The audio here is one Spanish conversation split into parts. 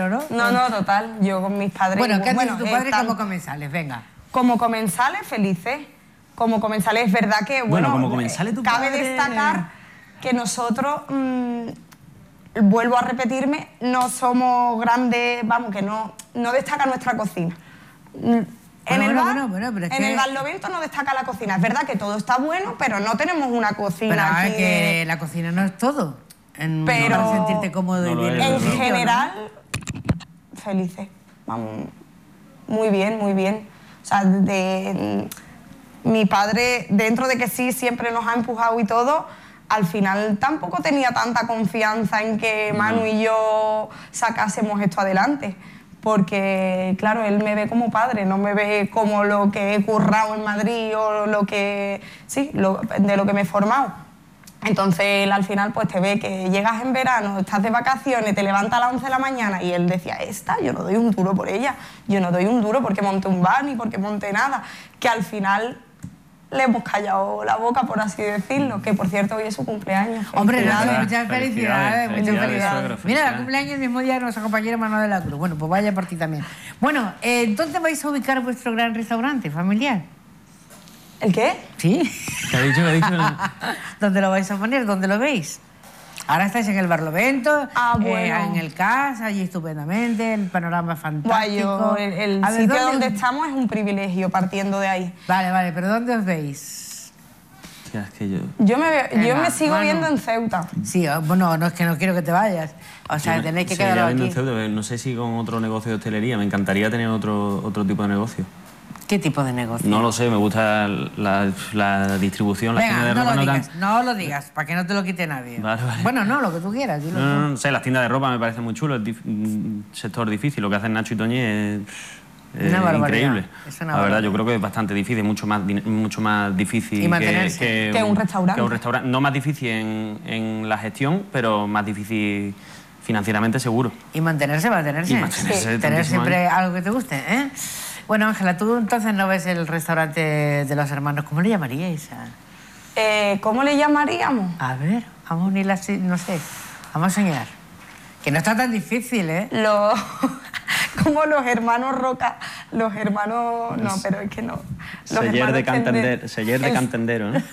claro, ¿no? No, total. Yo con mis padres... Bueno, ¿qué haces tu padre como comensales? Venga. Como comensales, felices. Como comensales, es verdad que, bueno como comensales tu cabe padre... destacar que nosotros, vuelvo a repetirme, no somos grandes, vamos, que no destaca nuestra cocina. En el Barlovento no destaca la cocina. Es verdad que todo está bueno, pero no tenemos una cocina pero que la cocina no es todo. Pero para sentirte cómodo y bien. En general, felices. Vamos, muy bien, muy bien. O sea, mi padre, dentro de que sí, siempre nos ha empujado y todo, al final tampoco tenía tanta confianza en que Manu y yo sacásemos esto adelante. Porque, claro, él me ve como padre, no me ve como lo que he currado en Madrid o lo que... Sí, de lo que me he formado. Entonces, él al final, pues te ve que llegas en verano, estás de vacaciones, te levantas a las 11 de la mañana y él decía, yo no doy un duro por ella, yo no doy un duro porque monte un bar ni porque monte nada. Que al final le hemos callado la boca, por así decirlo, que por cierto hoy es su cumpleaños. Hombre, muchas felicidades, muchas felicidades. Mira, el cumpleaños el mismo día de nuestra compañera Manuel de la Cruz. Bueno, pues vaya por ti también. Bueno, ¿dónde vais a ubicar vuestro gran restaurante familiar? ¿El qué? Sí. ¿Qué ha dicho? ¿Dónde lo vais a poner? ¿Dónde lo veis? Ahora estáis en el Barlovento, en el CAS, allí estupendamente, el panorama es fantástico. El sitio donde estamos es un privilegio, partiendo de ahí. Vale, pero ¿dónde os veis? Tía, es que yo me sigo viendo en Ceuta. Sí, bueno, no es que no quiero que te vayas. O sea, tenéis que quedar aquí. En Ceuta, no sé si con otro negocio de hostelería, me encantaría tener otro tipo de negocio. ¿Qué tipo de negocio? No lo sé, me gusta la distribución, Venga, las tiendas de ropa. No lo digas, para que no te lo quite nadie. Vale. Bueno, no, lo que tú quieras. No sé, las tiendas de ropa me parece muy chulo, es un sector difícil. Lo que hacen Nacho y Toñi es increíble. La verdad, yo creo que es bastante difícil, mucho más difícil que un restaurante. No más difícil en la gestión, pero más difícil financieramente seguro. Y mantenerse. Sí. Tener siempre algo que te guste, ¿eh? Bueno, Ángela, tú entonces no ves el restaurante de los hermanos. ¿Cómo le llamaríais? ¿Cómo le llamaríamos? A ver, vamos a unirla así, no sé. Vamos a soñar. Que no está tan difícil, ¿eh? Como los hermanos Roca, los hermanos... No, pero es que no. Seller de Cantendero, ¿no?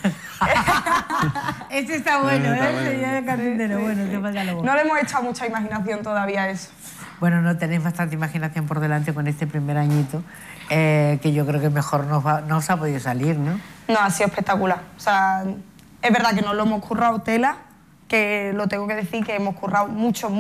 Este está bueno, ¿eh? Seller de Cantendero. Sí. Bueno, qué pasa luego. No le hemos echado mucha imaginación todavía a eso. Bueno, no tenéis bastante imaginación por delante con este primer añito, que yo creo que mejor no os ha podido salir, ¿no? No, ha sido espectacular. O sea, es verdad que nos lo hemos currado tela, que lo tengo que decir, que hemos currado mucho,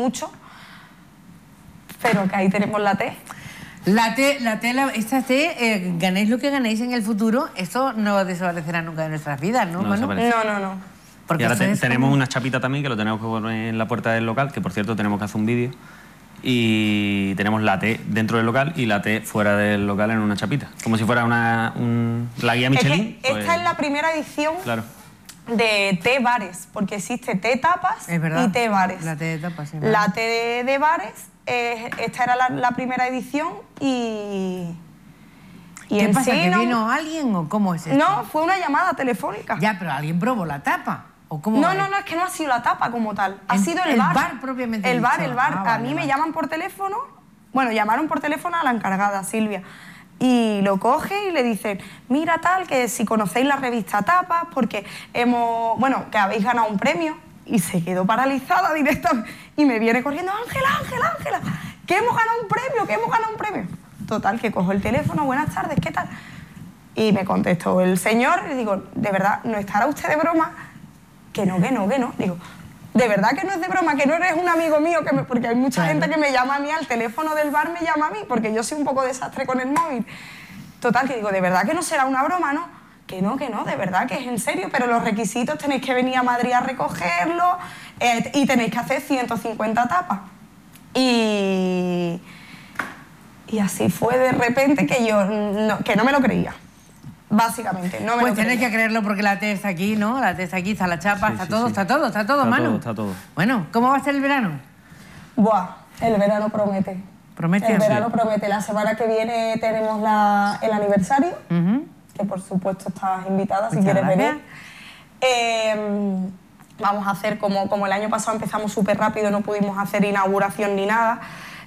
pero que ahí tenemos la T. Esta T, ganéis lo que ganéis en el futuro, esto no desaparecerá nunca de nuestras vidas, ¿no? No. Porque y ahora tenemos una chapita también que lo tenemos que poner en la puerta del local, que por cierto tenemos que hacer un vídeo. Y tenemos la T dentro del local y la T fuera del local en una chapita. Como si fuera la guía Michelin. Es que esta es la primera edición de T bares, porque existe T tapas y T bares. La T de tapas, sí. La T de bares, esta era la primera edición y ¿Qué pasa? ¿Que vino alguien o cómo es esto? No, fue una llamada telefónica. Ya, pero alguien probó la tapa. ¿O cómo no, es que no ha sido la tapa como tal. Ha sido el bar. El bar propiamente dicho. El bar. Ah, a mí me llaman por teléfono. Bueno, llamaron por teléfono a la encargada, Silvia. Y lo coge y le dicen, mira tal, que si conocéis la revista Tapas, porque que habéis ganado un premio. Y se quedó paralizada directamente. Y me viene corriendo, Ángela, que hemos ganado un premio. Total, que cojo el teléfono, buenas tardes, ¿qué tal? Y me contestó el señor, y le digo, ¿de verdad no estará usted de broma? Que no. Digo, de verdad que no es de broma, que no eres un amigo mío, porque hay mucha gente que me llama a mí, al teléfono del bar me llama a mí, porque yo soy un poco desastre con el móvil. Total, que digo, de verdad que no será una broma, ¿no? Que no, de verdad que es en serio, pero los requisitos tenéis que venir a Madrid a recogerlo y tenéis que hacer 150 tapas. Y así fue de repente que yo no me lo creía. Básicamente, no me pues lo tenéis que creerlo porque la T está aquí, ¿no? La T está aquí, está la chapa, está todo, Manu. Está todo. Bueno, ¿cómo va a ser el verano? Buah, el verano promete. ¿Promete? El verano promete. La semana que viene tenemos el aniversario, que por supuesto estás invitada si quieres venir. Vamos a hacer como el año pasado empezamos súper rápido, no pudimos hacer inauguración ni nada.